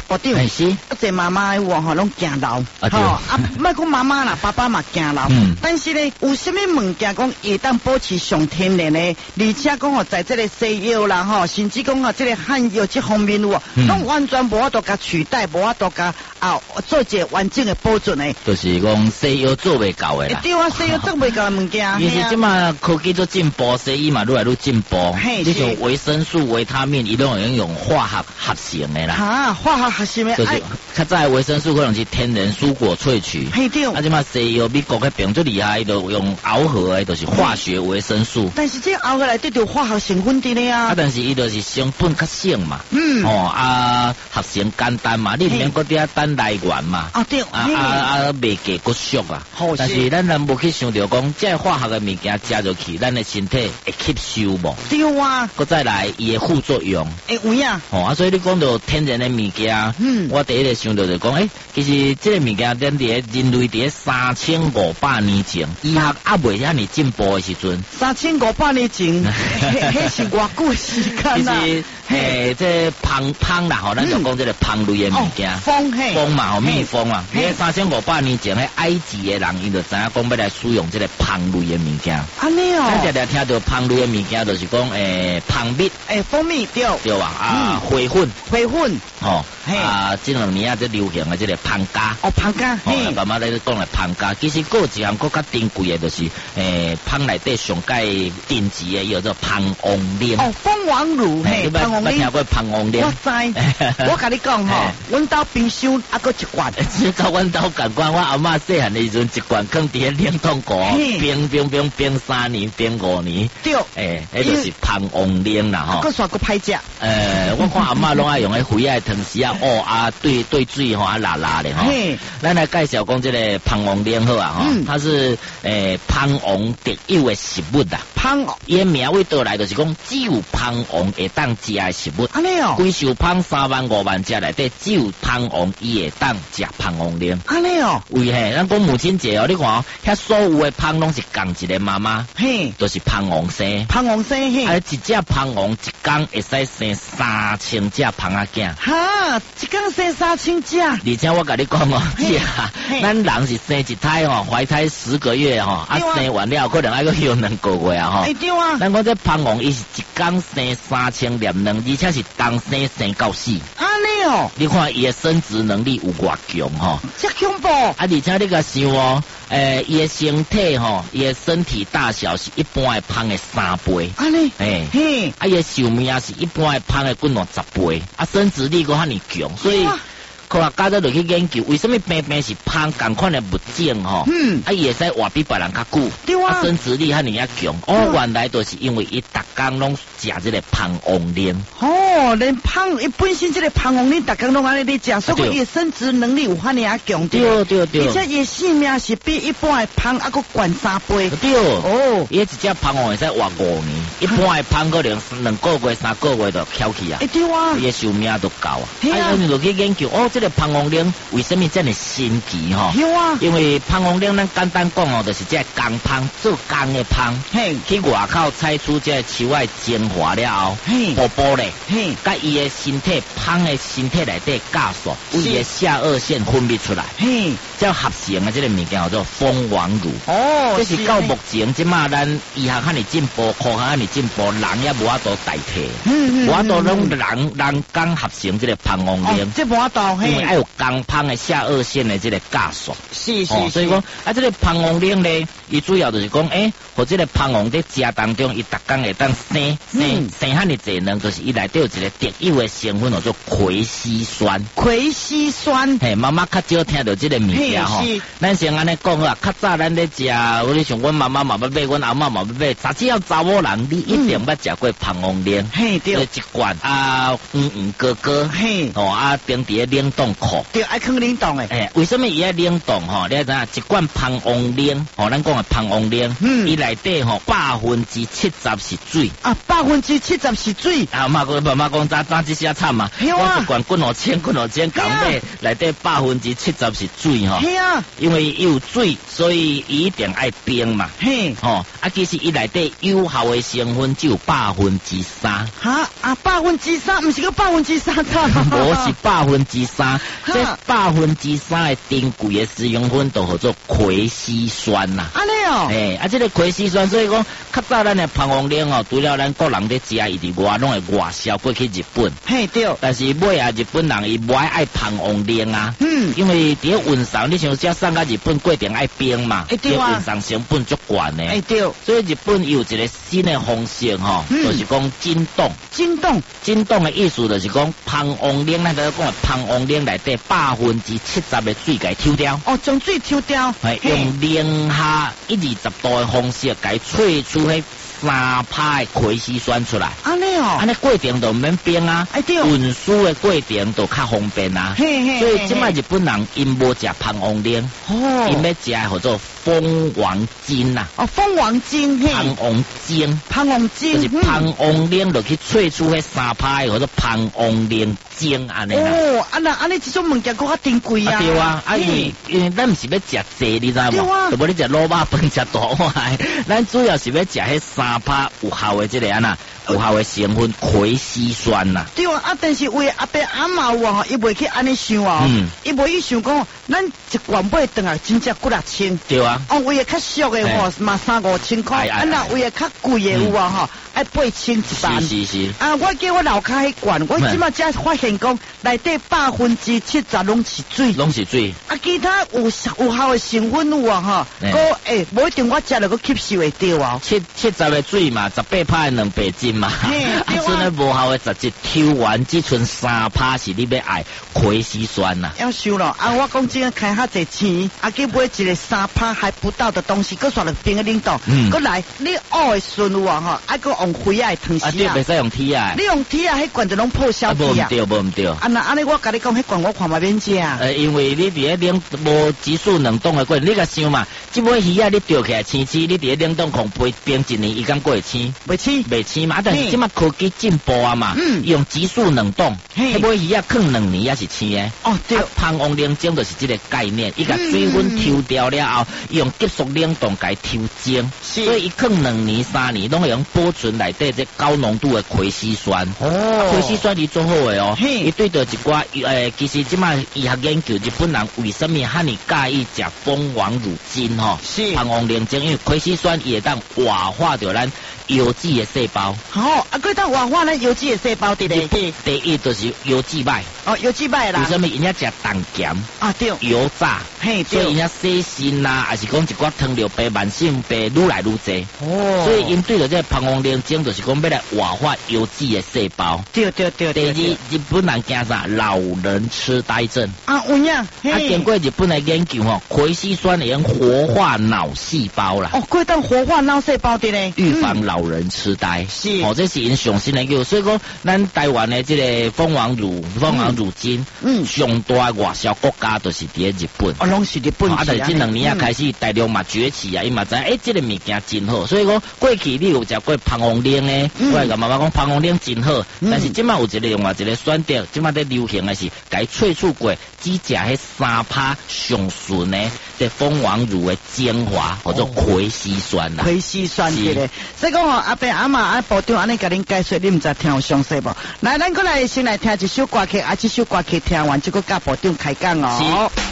部长， 是， 这妈妈有吼拢行路，莫讲妈妈啦，爸爸嘛行路，但是咧，有啥物物件讲会当保持上天然的，而且讲吼，在这个西药啦吼，甚至讲吼，这个汉药这方面有，拢完全无法度甲取代，无法度甲做一个完整的保存的。 就是讲西药做袂到的啦。 对啊，西药做袂到的物件。 其实即马科技都进步，西医嘛愈来愈进步。这种维生素、维他命，伊拢用化学合成的啦。 化学合成的。 就是较早维生素可能是天然蔬果萃取。 嘿对。 即马西药美国迄边最厉害，就用熬合的，就是化学维生素。 但是这熬合来对就化学成分伫咧啊。 但是伊就是成本较少嘛。合成简单嘛，你免搁啲等来源嘛。 对。 袂价搁俗啊。但是咱人无去想到讲，这化学的物件加入去，咱的身体会吸收无？ 对啊。 搁再来伊的副作用。 有呀。 所以你讲到天然的物件，我第一个想到就讲，其实这个物件咱伫人类伫3500年前，医学还未遐尼进步的时阵 ，3500年前，迄是偌久时间啊。 这蜂啦，咱就讲这个蜂类的物件，蜂嘛，蜜蜂嘛。迄3500年前，迄埃及的人伊就知影讲要来使用这个蜂类的物件。 安尼哦。 咱常常听到蜂类的物件，就是讲蜂蜜， 蜂蜜对吧？花粉，这两年这流行的这个蜂葭。 蜂葭。 干嘛咧讲来蜂葭？其实有一项更较珍贵的，就是蜂内底上界顶级的，叫做蜂王奶。 蜂王乳， 蜂王奶。听过蜂王奶？ 我知，我甲你讲吼，阮兜冰箱还阁一罐。 甲阮兜共款，我阿嬷细汉的时阵一罐放伫冷冻库，冰3年，冰5年。 对， 迄就是蜂王奶啦吼。 阁煞阁歹食。 我看阿嬷拢爱用迄肥仔汤匙啊，对水吼辣辣的吼。咱来介绍讲这个蜂王奶好啊吼，它是蜂王特有的食物啦。伊的名为倒来就是讲，只有蜂王会当食的食物。 安尼哦。 规受蜂3万5万只内底，只有蜂王伊会当食蜂王奶。 安尼哦。 为咱讲母亲节哦，你看哦，遐所有的蜂拢是共一个妈妈，就是蜂王生。 蜂王生一只蜂王一天会使生3000只蜂仔囝。 一天生3000只。 而且我甲你讲哦，咱人是生一胎哦，怀胎10个月哦，生完了可能还阁休2个月啊吼。 对啊。 咱讲这蜂王伊是一天生3000粒卵，而且是当生到死。 安尼哦。 你看伊的生殖能力有偌强吼。 这恐怖。 而且你甲想哦，伊的身体吼，伊的身体大小是一般的蜂的3倍。 安尼。 伊的寿命是一般的蜂的几20倍。生殖力阁遐尼强，所以。科学家都去研究，为什么平是蜂共款的物种吼？伊会使活比别人较久， 对啊， 生殖力遐尼强。原来都是因为伊逐工拢食这个蜂王奶。 连蜂伊本身这个蜂王奶逐工拢安尼咧食，所以伊生殖能力有遐尼强。 对， 而且伊性命是比一般的蜂还阁悬3倍。 对，伊一只蜂王会使活5年，一般的蜂可能2个月、3个月就翘起啊。 对啊， 伊的寿命都够啊。你就去研究这个蜂王奶为什么这么神奇吼？因为蜂王奶咱简单讲哦，就是这工蜂做工的蜂，去外口采取这树外精华了后，薄薄咧，甲伊的身体蜂的身体内底酵素，为伊的下颚线分泌出来，叫合成的这个物件叫做蜂王乳。这是到目前即马咱医学遐尼进步，科学遐尼进步，人也无法度代替，无法度拢人工合成这个蜂王奶。 这无法度， 因为还有工蜂的下颚线的这个酵素， 是， 所以讲这个蜂王奶呢，伊主要就是讲，或这个蜂王在食当中，伊逐工会当生遐尼济卵，就是伊内底有一个特有的成分叫做葵烯酸。 葵烯酸， 妈妈较少听到这个物件吼。咱先安尼讲啊，较早咱咧食，你像阮妈妈嘛要买，阮阿嬷嘛要买，只要查某人，你一定捌食过蜂王奶。对，一罐哥，冰伫咧冷冻库。 对，爱放冷冻诶。 为什么伊爱冷冻吼？你知影一罐蜂王奶，咱讲的蜂王奶，伊内底吼70%是水。 70%是水。 妈妈讲早这些惨嘛，我一罐几落千，港买内底70%是水吼。因为有水，所以伊一定爱冰嘛。其实伊内底有效的成成分只有3%。 哈啊，3%，不是个3%咋？ 我是3%，这3%的珍贵的食用酚都叫做葵烯酸呐。 安尼哦， 这个葵烯酸，所以讲较早咱的膀胱铃哦，除了咱国人咧食，伊伫外拢会外销过去日本。 嘿对。 但是尾啊，日本人伊无爱膀胱铃啊。因为伫运送，你像只送到日本过程爱冰嘛， 对啊， 运送成本足悬的。 对。 所以日本有一个新的方式吼，就是讲震动。震动的意思就是讲膀胱铃，咱个讲的膀胱铃内底70%的水给抽掉。 哦，将水抽掉。 用零下120度的方式，给萃出迄3%的葵烯酸出来。 安尼哦， 安尼过程就唔免冰啊。 对。 运输的过程就较方便啊。所以即摆日本人因无食膀胱铃，因要食叫做蜂王精呐。 哦，蜂王精。 膀胱精。就是膀胱铃就去萃出迄3%的叫做膀胱铃精安尼啦。 哦，安尼这种物件佫较珍贵啊。 对啊，因为咱毋是要食济，你知无？就无你食卤肉饭食大碗，咱主要是要食迄3%有效的这个安那。有效的成分葵烯酸呐。 对啊，但是为阿伯阿嬷有啊，伊袂去安尼想啊，伊袂去想讲，咱一罐买回来真正几啊千。 对啊。 哦，为较俗的吼，嘛3-5千块，那为较贵的有啊吼，爱8000一万。 是。 啊，我叫我楼骹迄罐，我即马才发现讲，内底70%拢是水。 拢是水。 啊，其他有效的成分有啊哈，无一定我食了个吸收会到啊。 70%的水嘛，18%的200斤嘛。剩咧无效的11抽完，只剩3%是你要爱葵烯酸呐。 要收了啊！我讲真个开遐济钱，啊去买一个3%还不到的东西，佮刷落冰个冷冻，佮来你学的顺有啊吼，爱佮用灰仔腾死啊！ 对，袂使用铁啊！ 你用铁啊，迄罐就拢破销去啊！ 无唔对。 啊那安尼我甲你讲，迄罐我看嘛免食啊。 因为你伫咧冷无急速冷冻的过程，你甲想嘛，即尾鱼啊你钓起来青，你伫咧冷冻库冰1年，伊敢过会青？袂青嘛，但是即马科技进步啊嘛，用急速冷冻，迄尾鱼啊放2年也是青的。 哦对。 膀胱铃精就是这个概念，伊甲水分抽掉了后，用急速冷冻甲抽精，所以伊放2年3年拢会用保存内底这高浓度的葵烯酸。葵烯酸是做好的哦，伊对着一寡其实即马医学研究，日本人为什么遐尼介意食蜂王乳精吼？膀胱铃精，因为葵烯酸也当活化掉咱有机的细胞。 好，佮当活化咱有机的细胞伫咧。 第一就是油脂歹。 哦，油脂歹啦。 为什么因遐食重咸？ 啊对。 油炸。 嘿对。所以因遐洗肾啦，还是讲一寡糖尿病、慢性病愈来愈济。所以因对着这膀胱铃精，就是讲要来活化油脂的细胞。 对。 第二，日本人惊啥？老人痴呆症。 啊，有影。 经过日本的研究吼，葵烯酸能活化脑细胞啦。 哦，可以当活化脑细胞的咧。 预防老人痴呆。 是。 这是因上新的研究，所以讲咱台湾的这个蜂王乳精，上大外销国家都是伫咧日本。 哦，拢是日本。 但是这2年开始大陆嘛崛起啊，伊嘛知这个物件真好，所以讲过去你有食过膀胱铃的，我会甲妈妈讲膀胱铃真好，但是即马有一个另外一个选择，即马在流行的是改萃取过，只食迄3%上纯的这蜂王乳的精华，或者葵烯酸啦。 葵烯酸对咧，所以讲吼阿伯阿嬷阿部长安尼甲恁解说，你毋知听有详细无？来，咱过来先来听一首歌曲，这首歌曲听完就个甲部长开讲哦。